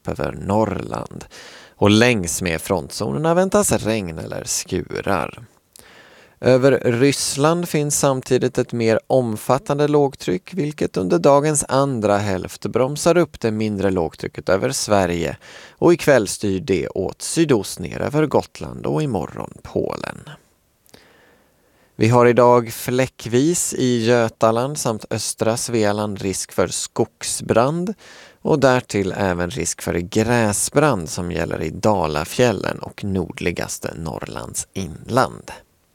upp över Norrland. Och längs med frontzonerna väntas regn eller skurar. Över Ryssland finns samtidigt ett mer omfattande lågtryck, vilket under dagens andra hälft bromsar upp det mindre lågtrycket över Sverige, och ikväll styr det åt sydost ner över Gotland och imorgon Polen. Vi har idag fläckvis i Götaland samt östra Svealand risk för skogsbrand och därtill även risk för gräsbrand som gäller i Dalafjällen och nordligaste Norrlands inland.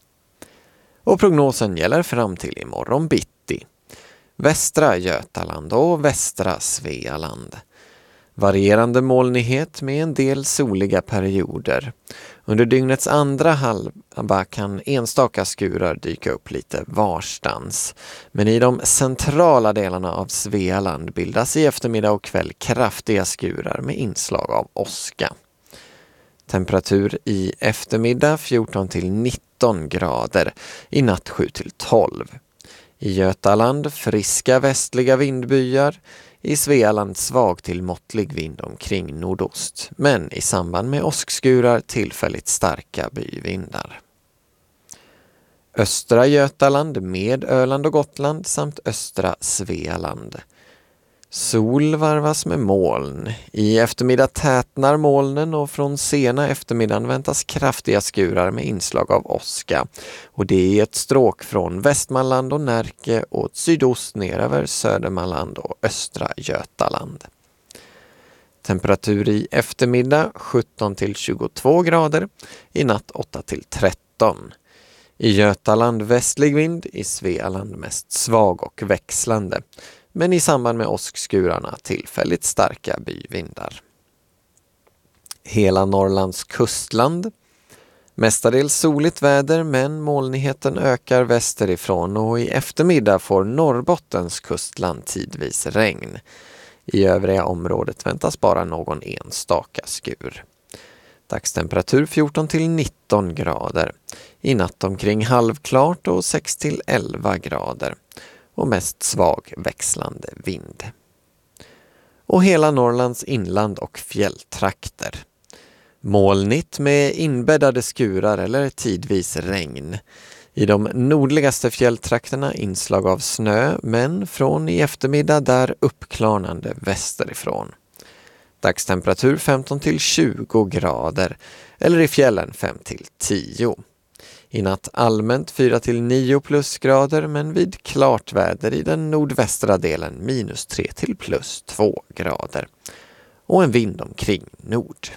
Och prognosen gäller fram till imorgon bitti. Västra Götaland och västra Svealand. Varierande molnighet med en del soliga perioder. Under dygnets andra halva kan enstaka skurar dyka upp lite varstans. Men i de centrala delarna av Svealand bildas i eftermiddag och kväll kraftiga skurar med inslag av åska. Temperatur i eftermiddag 14 till 19 grader, i natt 7 till 12. I Götaland friska västliga vindbyar, i Svealand svag till måttlig vind omkring nordost, men i samband med åskskurar tillfälligt starka byvindar. Östra Götaland med Öland och Gotland samt östra Svealand. Sol varvas med moln. I eftermiddag tätnar molnen och från sena eftermiddagen väntas kraftiga skurar med inslag av åska. Och det är ett stråk från Västmanland och Närke åt sydost ner över Södermanland och östra Götaland. Temperatur i eftermiddag 17 till 22 grader, i natt 8 till 13. I Götaland västlig vind, i Svealand mest svag och växlande. Men i samband med åskskurarna tillfälligt starka byvindar. Hela Norrlands kustland. Mestadels soligt väder, men molnigheten ökar västerifrån och i eftermiddag får Norrbottens kustland tidvis regn. I övriga området väntas bara någon enstaka skur. Dagstemperatur 14 till 19 grader. I natt omkring halvklart och 6 till 11 grader. Och mest svag växlande vind. Och hela Norrlands inland och fjälltrakter. Molnigt med inbäddade skurar eller tidvis regn. I de nordligaste fjälltrakterna inslag av snö, men från i eftermiddag där uppklarnande västerifrån. Dagstemperatur 15 till 20 grader eller i fjällen 5 till 10. I natt allmänt 4 till 9 plusgrader, men vid klart väder i den nordvästra delen minus 3 till plus 2 grader. Och en vind omkring nord.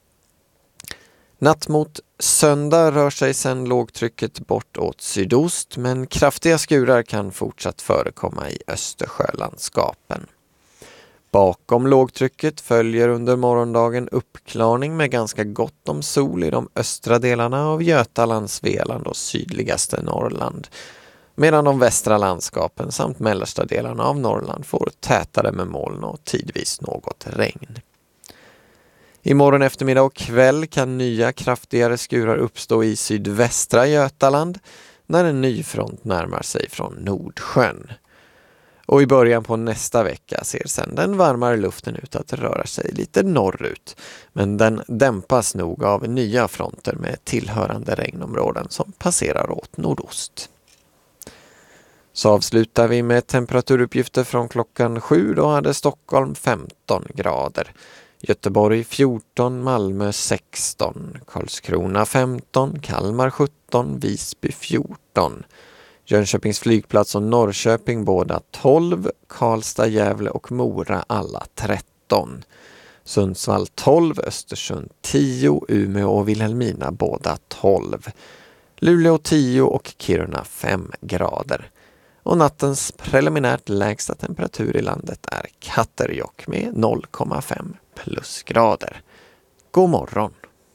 Natt mot söndag rör sig sedan lågtrycket bort åt sydost, men kraftiga skurar kan fortsatt förekomma i Östersjölandskapen. Bakom lågtrycket följer under morgondagen uppklarning med ganska gott om sol i de östra delarna av Götaland, Svealand och sydligaste Norrland. Medan de västra landskapen samt mellersta delarna av Norrland får tätare med moln och tidvis något regn. Imorgon eftermiddag och kväll kan nya kraftigare skurar uppstå i sydvästra Götaland när en ny front närmar sig från Nordsjön. Och i början på nästa vecka ser sedan den varmare luften ut att röra sig lite norrut. Men den dämpas nog av nya fronter med tillhörande regnområden som passerar åt nordost. Så avslutar vi med temperaturuppgifter från klockan 7. Då hade Stockholm 15 grader. Göteborg 14, Malmö 16, Karlskrona 15, Kalmar 17, Visby 14. Jönköpings flygplats och Norrköping båda 12, Karlstad, Gävle och Mora alla 13. Sundsvall 12, Östersund 10, Umeå och Vilhelmina båda 12. Luleå 10 och Kiruna 5 grader. Och nattens preliminärt lägsta temperatur i landet är Katterjokk med 0,5 plusgrader. God morgon!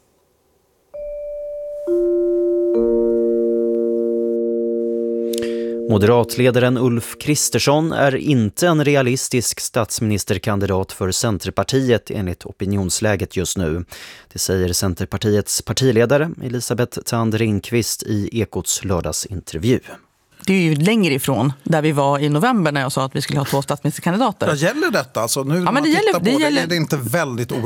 Moderatledaren Ulf Kristersson är inte en realistisk statsministerkandidat för Centerpartiet enligt opinionsläget just nu. Det säger Centerpartiets partiledare Elisabeth Thand Ringqvist i Ekots lördagsintervju. Det är ju längre ifrån där vi var i november när jag sa att vi skulle ha 2 statsministerkandidater. Ja, gäller detta? Alltså nu när man tittar på det är det inte väldigt